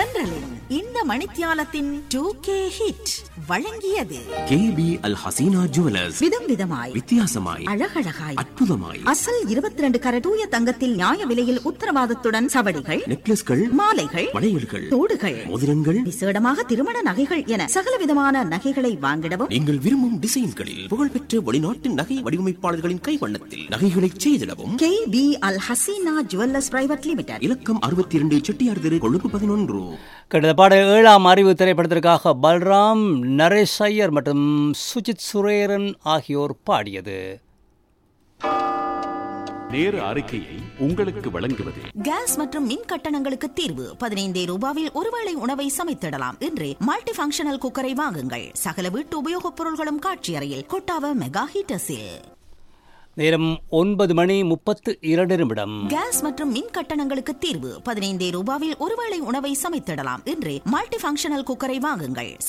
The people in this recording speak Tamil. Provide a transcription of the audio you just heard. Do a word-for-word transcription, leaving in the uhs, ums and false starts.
தென்றலின் இந்த மணித்தியாலத்தின் டூ கே ஹிட் வழங்கியது கே பி அல் ஹசீனா ஜுவல்லர்ஸ். விதம் விதமாய், வித்தியாசமாய், அழகழகாய், அற்புதமாய், அசல் இருபத்தி ரெண்டு கர தூய தங்கத்தில் நியாய விலையில் உத்தரவாதத்துடன் சவடிகள், நெக்லஸ்கள், மாலைகள், வளையல்கள், தோடுகள், மோதிரங்கள், விசேடமாக திருமண நகைகள் என சகல விதமான நகைகளை வாங்கிடவும் நீங்கள் விரும்பும் டிசைன்களில் புகழ்பெற்ற வெளிநாட்டு நகை வடிவமைப்பாளர்களின் கைவண்ணத்தில் நகைகளை செய்திடவும் கே பி அல் ஹசீனா ஜுவல்லர்ஸ் பிரைவேட் லிமிடெட், இலக்கம் அறுபத்தி இரண்டு செட்டியார் தெரு, கொழும்பு பதினொன்று. கடந்த பாட ஏழாம் அறிவு திரைப்படத்திற்காக பல்ராம், நரேஷ் ஐயர் மற்றும் சுஜித் சுரேரன் ஆகியோர் பாடியது. நேர அறிக்கையை உங்களுக்கு வழங்குவது கேஸ் மற்றும் மின் கட்டணங்களுக்கு தீர்வு. பதினைந்தே ரூபாவில் ஒருவேளை உணவை சமைத்திடலாம். இன்றே மல்டி பங்கஷனல் குக்கரை வாங்குங்கள். சகல வீட்டு உபயோகப் பொருள்களும் காட்சி அறையில் கொட்டாவ மெகா ஹீட்டர்ஸில். நேரம் ஒன்பது மணி முப்பத்து இரண்டு நிமிடம். கேஸ் மற்றும் மின் கட்டணங்களுக்கு தீர்வு. பதினைந்தே ரூபாவில் ஒருவேளை உணவை சமைத்திடலாம். இன்றே மல்டி பங்கஷனல் குக்கரை வாங்குங்கள்.